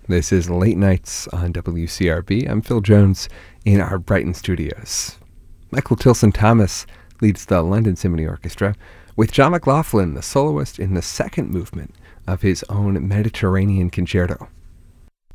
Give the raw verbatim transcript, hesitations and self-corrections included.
This is Late Nights on W C R B. I'm Phil Jones in our Brighton studios. Michael Tilson Thomas leads the London Symphony Orchestra, with John McLaughlin, the soloist, in the second movement of his own Mediterranean Concerto.